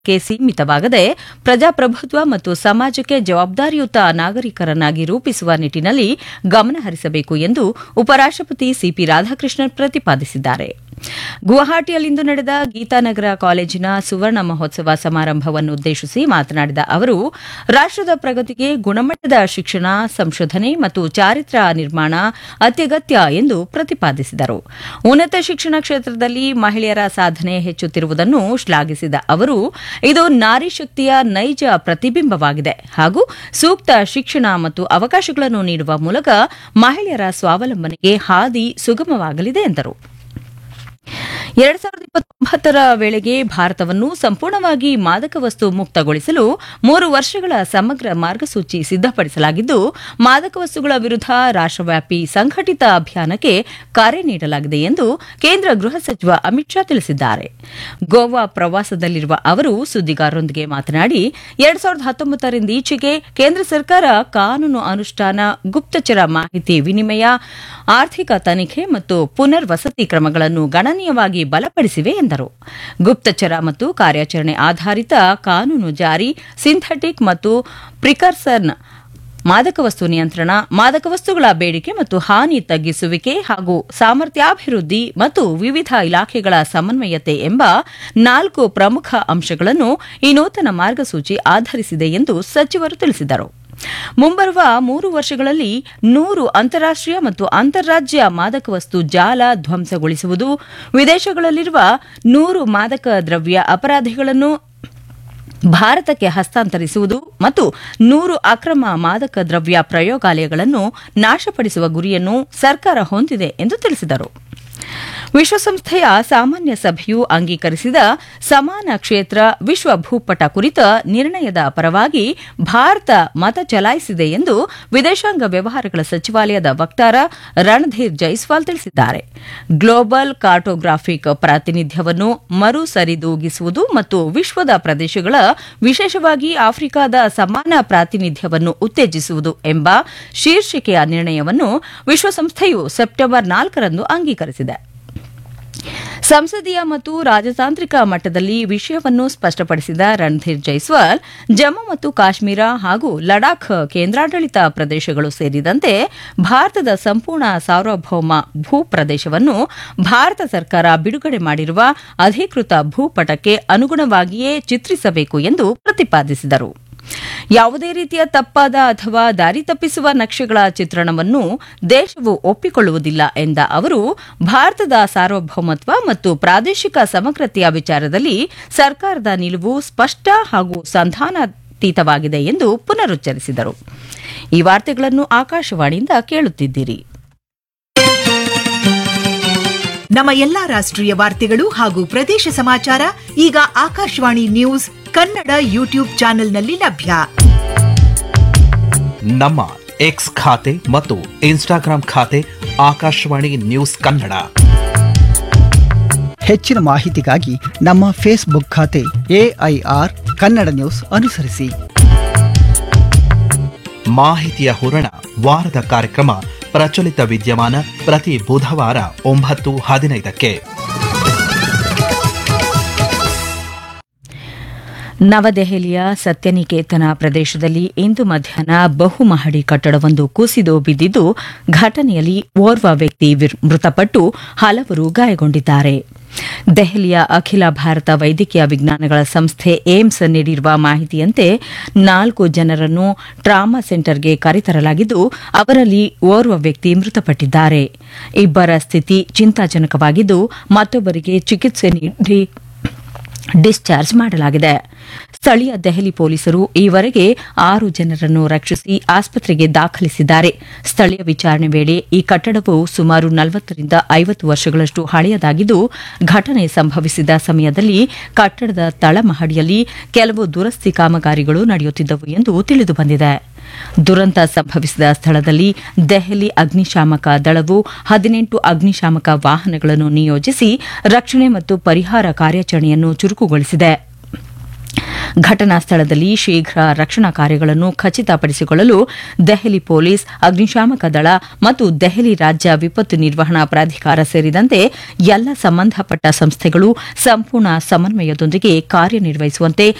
ಕ್ಕೆ ಸೀಮಿತವಾಗದೆ ಪ್ರಜಾಪ್ರಭುತ್ವ ಮತ್ತು ಸಮಾಜಕ್ಕೆ ಜವಾಬ್ದಾರಿಯುತ ನಾಗರಿಕರನ್ನಾಗಿ ರೂಪಿಸುವ ನಿಟ್ಟಿನಲ್ಲಿ ಗಮನಹರಿಸಬೇಕು ಎಂದು ಉಪರಾಷ್ಟಪತಿ ಸಿಪಿ ರಾಧಾಕೃಷ್ಣನ್ ಪ್ರತಿಪಾದಿಸಿದ್ದಾರೆ. ಗುವಾಹಟಿಯಲ್ಲಿಂದು ನಡೆದ ಗೀತಾನಗರ ಕಾಲೇಜಿನ ಸುವರ್ಣ ಮಹೋತ್ಸವ ಸಮಾರಂಭವನ್ನುದ್ದೇಶಿಸಿ ಮಾತನಾಡಿದ ಅವರು, ರಾಷ್ಟದ ಪ್ರಗತಿಗೆ ಗುಣಮಟ್ಟದ ಶಿಕ್ಷಣ, ಸಂಶೋಧನೆ ಮತ್ತು ಚಾರಿತ್ರ್ಯ ನಿರ್ಮಾಣ ಅತ್ಯಗತ್ಯ ಎಂದು ಪ್ರತಿಪಾದಿಸಿದರು. ಉನ್ನತ ಶಿಕ್ಷಣ ಕ್ಷೇತ್ರದಲ್ಲಿ ಮಹಿಳೆಯರ ಸಾಧನೆ ಹೆಚ್ಚುತ್ತಿರುವುದನ್ನು ಶ್ಲಾಘಿಸಿದ ಅವರು, ಇದು ನಾರಿ ಶಕ್ತಿಯ ನೈಜ ಪ್ರತಿಬಿಂಬವಾಗಿದೆ ಹಾಗೂ ಸೂಕ್ತ ಶಿಕ್ಷಣ ಮತ್ತು ಅವಕಾಶಗಳನ್ನು ನೀಡುವ ಮೂಲಕ ಮಹಿಳೆಯರ ಸ್ವಾವಲಂಬನೆಗೆ ಹಾದಿ ಸುಗಮವಾಗಲಿದೆ ಎಂದರು. 2029ರ ವೇಳೆಗೆ ಭಾರತವನ್ನು ಸಂಪೂರ್ಣವಾಗಿ ಮಾದಕ ವಸ್ತು ಮುಕ್ತಗೊಳಿಸಲು 3 ವರ್ಷಗಳ ಸಮಗ್ರ ಮಾರ್ಗಸೂಚಿ ಸಿದ್ದಪಡಿಸಲಾಗಿದ್ದು, ಮಾದಕ ವಸ್ತುಗಳ ವಿರುದ್ಧ ರಾಷ್ಟವ್ಯಾಪಿ ಸಂಘಟಿತ ಅಭಿಯಾನಕ್ಕೆ ಕರೆ ನೀಡಲಾಗಿದೆ ಎಂದು ಕೇಂದ್ರ ಗೃಹ ಸಚಿವ ಅಮಿತ್ ಶಾ ತಿಳಿಸಿದ್ದಾರೆ. ಗೋವಾ ಪ್ರವಾಸದಲ್ಲಿರುವ ಅವರು ಸುದ್ದಿಗಾರರೊಂದಿಗೆ ಮಾತನಾಡಿ, 2019ರಿಂದೀಚೆಗೆ ಕೇಂದ್ರ ಸರ್ಕಾರ ಕಾನೂನು ಅನುಷ್ಠಾನ, ಗುಪ್ತಚರ ಮಾಹಿತಿ ವಿನಿಮಯ, ಆರ್ಥಿಕ ತನಿಖೆ ಮತ್ತು ಪುನರ್ವಸತಿ ಕ್ರಮಗಳನ್ನು ಗಣನೀಯವಾಗಿ ಬಲಪಡಿಸಿವೆ ಎಂದರು. ಗುಪ್ತಚರ ಮತ್ತು ಕಾರ್ಯಾಚರಣೆ ಆಧಾರಿತ ಕಾನೂನು ಜಾರಿ, ಸಿಂಥೆಟಿಕ್ ಮತ್ತು ಪ್ರಿಕರ್ಸರ್ ಮಾದಕ ವಸ್ತು ನಿಯಂತ್ರಣ, ಮಾದಕ ವಸ್ತುಗಳ ಬೇಡಿಕೆ ಮತ್ತು ಹಾನಿ ತಗ್ಗಿಸುವಿಕೆ ಹಾಗೂ ಸಾಮರ್ಥ್ಯಾಭಿವೃದ್ಧಿ ಮತ್ತು ವಿವಿಧ ಇಲಾಖೆಗಳ ಸಮನ್ವಯತೆ ಎಂಬ 4 ಪ್ರಮುಖ ಅಂಶಗಳನ್ನು ಈ ನೂತನ ಮಾರ್ಗಸೂಚಿ ಆಧರಿಸಿದೆ ಎಂದು ಸಚಿವರು ತಿಳಿಸಿದರು. ಮುಂಬರುವ 3 ವರ್ಷಗಳಲ್ಲಿ 100 ಅಂತಾರಾಷ್ಟೀಯ ಮತ್ತು ಅಂತಾರಾಜ್ಯ ಮಾದಕ ವಸ್ತು ಜಾಲ ಧ್ವಂಸಗೊಳಿಸುವುದು, ವಿದೇಶಗಳಲ್ಲಿರುವ 100 ಮಾದಕ ದ್ರವ್ಯ ಅಪರಾಧಿಗಳನ್ನು ಭಾರತಕ್ಕೆ ಹಸ್ತಾಂತರಿಸುವುದು ಮತ್ತು 100 ಅಕ್ರಮ ಮಾದಕ ದ್ರವ್ಯ ಪ್ರಯೋಗಾಲಯಗಳನ್ನು ನಾಶಪಡಿಸುವ ಗುರಿಯನ್ನು ಸರ್ಕಾರ ಹೊಂದಿದೆ ಎಂದು ತಿಳಿಸಿದರು. ವಿಶ್ವಸಂಸ್ಥೆಯ ಸಾಮಾನ್ಯ ಸಭೆಯು ಅಂಗೀಕರಿಸಿದ ಸಮಾನ ಕ್ಷೇತ್ರ ವಿಶ್ವ ಭೂಪಟ ಕುರಿತ ನಿರ್ಣಯದ ಪರವಾಗಿ ಭಾರತ ಮತ ಚಲಾಯಿಸಿದೆ ಎಂದು ವಿದೇಶಾಂಗ ವ್ಯವಹಾರಗಳ ಸಚಿವಾಲಯದ ವಕ್ತಾರ ರಣಧೀರ್ ಜೈಸ್ವಾಲ್ ತಿಳಿಸಿದ್ದಾರೆ. ಗ್ಲೋಬಲ್ ಕಾರ್ಟೋಗ್ರಾಫಿಕ್ ಪ್ರಾತಿನಿಧ್ಯವನ್ನು ಮರು ಸರಿದೂಗಿಸುವುದು ಮತ್ತು ವಿಶ್ವದ ಪ್ರದೇಶಗಳ, ವಿಶೇಷವಾಗಿ ಆಫ್ರಿಕಾದ ಸಮಾನ ಪ್ರಾತಿನಿಧ್ಯವನ್ನು ಉತ್ತೇಜಿಸುವುದು ಎಂಬ ಶೀರ್ಷಿಕೆಯ ನಿರ್ಣಯವನ್ನು ವಿಶ್ವಸಂಸ್ಥೆಯು ಸೆಪ್ಟೆಂಬರ್ 4ರಂದು ಅಂಗೀಕರಿಸಿದೆ. ಸಂಸದೀಯ ಮತ್ತು ರಾಜತಾಂತ್ರಿಕ ಮಟ್ಟದಲ್ಲಿ ವಿಷಯವನ್ನು ಸ್ಪಷ್ಟಪಡಿಸಿದ ರಣಧೀರ್ ಜೈಸ್ವಾಲ್, ಜಮ್ಮು ಮತ್ತು ಕಾಶ್ಮೀರ ಹಾಗೂ ಲಡಾಖ್ ಕೇಂದ್ರಾಡಳಿತ ಪ್ರದೇಶಗಳು ಸೇರಿದಂತೆ ಭಾರತದ ಸಂಪೂರ್ಣ ಸಾರ್ವಭೌಮ ಭೂಪ್ರದೇಶವನ್ನು ಭಾರತ ಸರ್ಕಾರ ಬಿಡುಗಡೆ ಮಾಡಿರುವ ಅಧಿಕೃತ ಭೂಪಟಕ್ಕೆ ಅನುಗುಣವಾಗಿಯೇ ಚಿತ್ರಿಸಬೇಕು ಎಂದು ಪ್ರತಿಪಾದಿಸಿದರು. ಯಾವುದೇ ರೀತಿಯ ತಪ್ಪಾದ ಅಥವಾ ದಾರಿ ತಪ್ಪಿಸುವ ನಕ್ಷೆಗಳ ಚಿತ್ರಣವನ್ನು ದೇಶವು ಒಪ್ಪಿಕೊಳ್ಳುವುದಿಲ್ಲ ಎಂದ ಅವರು, ಭಾರತದ ಸಾರ್ವಭೌಮತ್ವ ಮತ್ತು ಪ್ರಾದೇಶಿಕ ಸಮಗ್ರತೆಯ ವಿಚಾರದಲ್ಲಿ ಸರ್ಕಾರದ ನಿಲುವು ಸ್ಪಷ್ಟ ಹಾಗೂ ಸಂಧಾನಾತೀತವಾಗಿದೆ ಎಂದು ಪುನರುಚ್ಚರಿಸಿದರು. ಈ ವಾರ್ತೆಗಳನ್ನು ಆಕಾಶವಾಣಿಯಿಂದ ಕೇಳುತ್ತಿದ್ದೀರಿ. ನಮ್ಮ ಎಲ್ಲಾ ರಾಷ್ಟ್ರೀಯ ವಾರ್ತೆಗಳು ಹಾಗೂ ಪ್ರದೇಶ ಸಮಾಚಾರ ಈಗ ಆಕಾಶವಾಣಿ ನ್ಯೂಸ್ ಕನ್ನಡ ಯೂಟ್ಯೂಬ್ ಚಾನೆಲ್ನಲ್ಲಿ ಲಭ್ಯ. ನಮ್ಮ ಎಕ್ಸ್ ಖಾತೆ ಮತ್ತು ಇನ್ಸ್ಟಾಗ್ರಾಂ ಖಾತೆ ಆಕಾಶವಾಣಿ ನ್ಯೂಸ್ ಕನ್ನಡ. ಹೆಚ್ಚಿನ ಮಾಹಿತಿಗಾಗಿ ನಮ್ಮ ಫೇಸ್ಬುಕ್ ಖಾತೆ AIR ಕನ್ನಡ ನ್ಯೂಸ್ ಅನುಸರಿಸಿ. ಮಾಹಿತಿಯ ಹೂರಣ ವಾರದ ಕಾರ್ಯಕ್ರಮ ಪ್ರಚಲಿತ ವಿದ್ಯಮಾನ ಪ್ರತಿ ಬುಧವಾರ 9:15ಕ್ಕೆ. ನವದೆಹಲಿಯ ಸತ್ಯನಿಕೇತನ ಪ್ರದೇಶದಲ್ಲಿ ಇಂದು ಮಧ್ಯಾಹ್ನ ಬಹುಮಹಡಿ ಕಟ್ಟಡವೊಂದು ಕುಸಿದು ಬಿದ್ದಿದ್ದು, ಘಟನೆಯಲ್ಲಿ ಓರ್ವ ವ್ಯಕ್ತಿ ಮೃತಪಟ್ಟು ಹಲವರು ಗಾಯಗೊಂಡಿದ್ದಾರೆ. ದೆಹಲಿಯ ಅಖಿಲ ಭಾರತ ವೈದ್ಯಕೀಯ ವಿಜ್ಞಾನಗಳ ಸಂಸ್ಥೆ ಏಮ್ಸ್ ನೀಡಿರುವ ಮಾಹಿತಿಯಂತೆ 4 ಜನರನ್ನು ಟ್ರಾಮಾ ಸೆಂಟರ್ಗೆ ಕರೆತರಲಾಗಿದ್ದು, ಅವರಲ್ಲಿ ಓರ್ವ ವ್ಯಕ್ತಿ ಮೃತಪಟ್ಟಿದ್ದಾರೆ. ಇಬ್ಬರ ಸ್ಥಿತಿ ಚಿಂತಾಜನಕವಾಗಿದ್ದು, ಮತ್ತೊಬ್ಬರಿಗೆ ಚಿಕಿತ್ಸೆ ನೀಡಿ ಡಿಸ್ಚಾರ್ಜ್ ಮಾಡಲಾಗಿದೆ. ಸ್ಥಳೀಯ ದೆಹಲಿ ಪೊಲೀಸರು ಈವರೆಗೆ 6 ಜನರನ್ನು ರಕ್ಷಿಸಿ ಆಸ್ಪತ್ರೆಗೆ ದಾಖಲಿಸಿದ್ದಾರೆ. ಸ್ಥಳೀಯ ವಿಚಾರಣೆ ವೇಳೆ ಈ ಕಟ್ಟಡವು ಸುಮಾರು 40ರಿಂದ 50 ವರ್ಷಗಳಷ್ಟು ಹಳೆಯದಾಗಿದ್ದು, ಘಟನೆ ಸಂಭವಿಸಿದ ಸಮಯದಲ್ಲಿ ಕಟ್ಟಡದ ತಳಮಹಡಿಯಲ್ಲಿ ಕೆಲವು ದುರಸ್ತಿ ಕಾಮಗಾರಿಗಳು ನಡೆಯುತ್ತಿದ್ದವು ಎಂದು ತಿಳಿದುಬಂದಿದೆ. ದುರಂತ ಸಂಭವಿಸಿದ ಸ್ಥಳದಲ್ಲಿ ದೆಹಲಿ ಅಗ್ನಿಶಾಮಕ ದಳವು 18 ಅಗ್ನಿಶಾಮಕ ವಾಹನಗಳನ್ನು ನಿಯೋಜಿಸಿ ರಕ್ಷಣೆ ಮತ್ತು ಪರಿಹಾರ ಕಾರ್ಯಾಚರಣೆಯನ್ನು ಚುರುಕುಗೊಳಿಸಿದೆ. ಘಟನಾ ಸ್ಥಳದಲ್ಲಿ ಶೀಘ್ರ ರಕ್ಷಣಾ ಕಾರ್ಯಗಳನ್ನು ಖಚಿತಪಡಿಸಿಕೊಳ್ಳಲು ದೆಹಲಿ ಪೊಲೀಸ್, ಅಗ್ನಿಶಾಮಕ ದಳ ಮತ್ತು ದೆಹಲಿ ರಾಜ್ಯ ವಿಪತ್ತು ನಿರ್ವಹಣಾ ಪ್ರಾಧಿಕಾರ ಸೇರಿದಂತೆ ಎಲ್ಲ ಸಂಬಂಧಪಟ್ಟ ಸಂಸ್ಥೆಗಳು ಸಂಪೂರ್ಣ ಸಮನ್ವಯದೊಂದಿಗೆ ಕಾರ್ಯನಿರ್ವಹಿಸುವಂತೆ